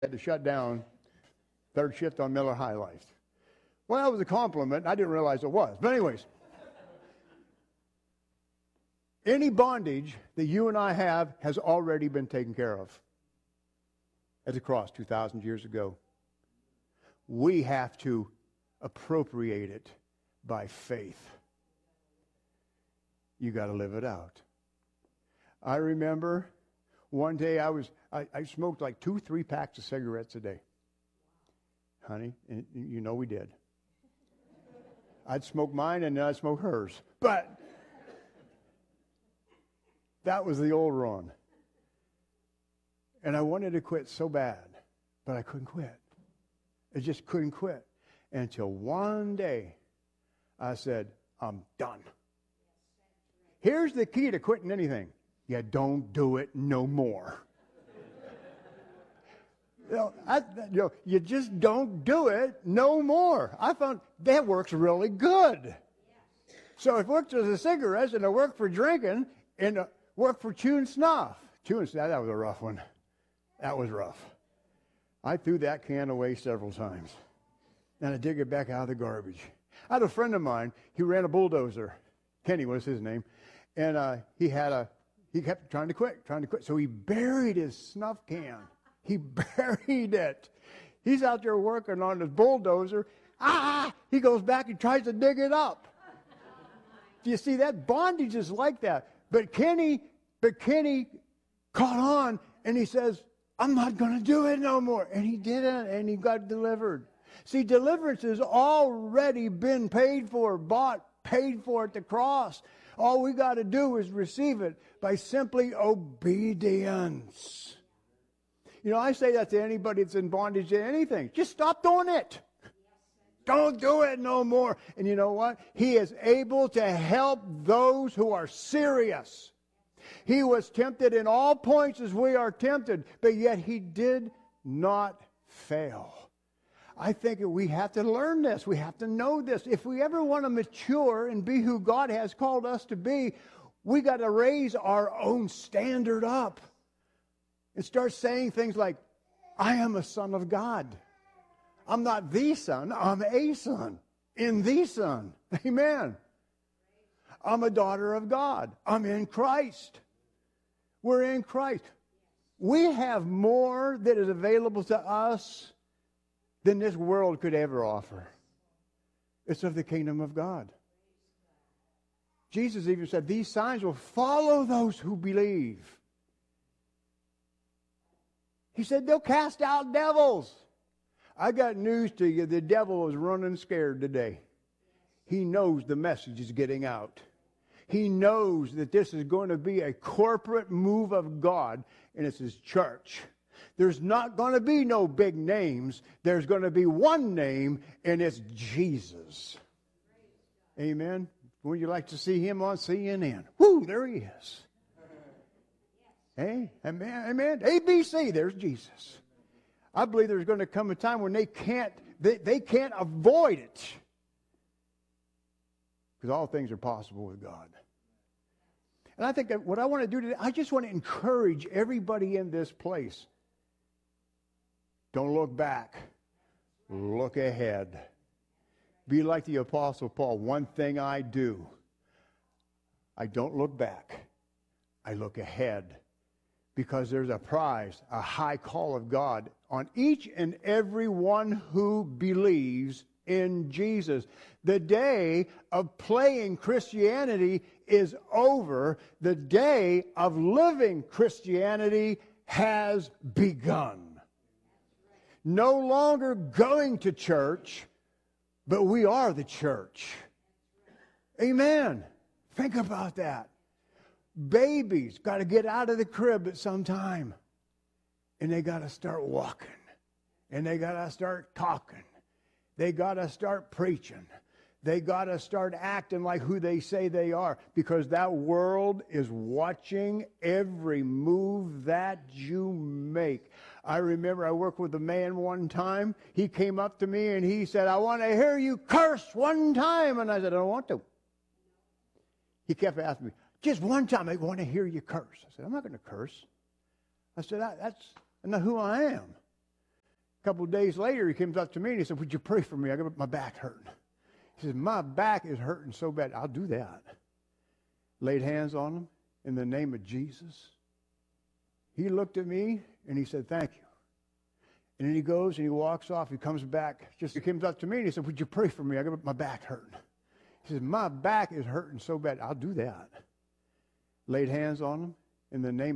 had to shut down third shift on Miller High Life. Well, that was a compliment. I didn't realize it was. But anyways, any bondage that you and I have has already been taken care of at the cross 2,000 years ago. We have to appropriate it by faith. You got to live it out. I remember one day I smoked like 2-3 packs of cigarettes a day. Honey, and you know we did. I'd smoke mine and then I'd smoke hers. But that was the old Ron. And I wanted to quit so bad, but I couldn't quit. I just couldn't quit. Until one day I said, I'm done. Here's the key to quitting anything. You don't do it no more. You just don't do it no more. I found that works really good. So it worked as a cigarette, and it worked for drinking, and it worked for chewing snuff. Chewing snuff, that was a rough one. That was rough. I threw that can away several times. And I dig it back out of the garbage. I had a friend of mine, he ran a bulldozer. Kenny was his name. And he kept trying to quit. So he buried his snuff can. He buried it. He's out there working on his bulldozer. He goes back and tries to dig it up. Do you see that? Bondage is like that. But Kenny caught on and he says, I'm not going to do it no more. And he didn't, and he got delivered. See, deliverance has already been paid for, bought, paid for at the cross. All we got to do is receive it by simply obedience. You know, I say that to anybody that's in bondage to anything. Just stop doing it. Don't do it no more. And you know what? He is able to help those who are serious. He was tempted in all points as we are tempted, but yet he did not fail. I think we have to learn this. We have to know this. If we ever want to mature and be who God has called us to be, we got to raise our own standard up and start saying things like, I am a son of God. I'm not the son. I'm a son in the Son. Amen. I'm a daughter of God. I'm in Christ. We're in Christ. We have more that is available to us than this world could ever offer. It's of the kingdom of God. Jesus even said, these signs will follow those who believe. He said, they'll cast out devils. I got news to you. The devil is running scared today. He knows the message is getting out. He knows that this is going to be a corporate move of God, and it's His church. There's not going to be no big names. There's going to be one name, and it's Jesus. Amen. Would you like to see Him on CNN? Whoo, there He is. Hey, amen, amen. ABC, there's Jesus. I believe there's going to come a time when they can't avoid it. Because all things are possible with God. And I think that what I want to do today, I just want to encourage everybody in this place. Don't look back. Look ahead. Be like the Apostle Paul. One thing I do. I don't look back. I look ahead. Because there's a prize, a high call of God on each and every one who believes in Jesus. The day of playing Christianity is over. The day of living Christianity has begun. No longer going to church, but we are the church. Amen. Think about that. Babies got to get out of the crib at some time. And they got to start walking. And they got to start talking. They got to start preaching. They got to start acting like who they say they are. Because that world is watching every move that you make. I remember I worked with a man one time. He came up to me and he said, I want to hear you curse one time. And I said, I don't want to. He kept asking me, just one time I want to hear you curse. I said, I'm not going to curse. I said, that's not who I am. A couple of days later, he comes up to me and he said, would you pray for me? I got my back hurting. He says, my back is hurting so bad. I'll do that. Laid hands on him in the name of Jesus. He looked at me and he said, thank you. And then he goes and he walks off. He comes back. He comes up to me and he said, would you pray for me? I got my back hurting. He says, my back is hurting so bad. I'll do that. Laid hands on him in the name